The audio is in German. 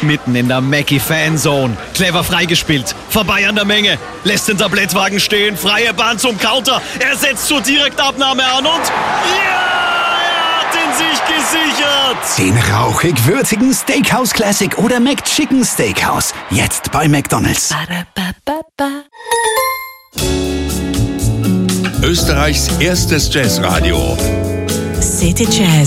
Mitten in der Mackie-Fanzone. Clever freigespielt. Vorbei an der Menge. Lässt den Tablettwagen stehen. Freie Bahn zum Counter. Er setzt zur Direktabnahme an und... Ja! Er hat den Sieg gesichert! Den rauchig-würzigen Steakhouse Classic oder McChicken Steakhouse. Jetzt bei McDonald's. Ba-da-ba-ba-ba. Österreichs erstes Jazzradio. City Jazz.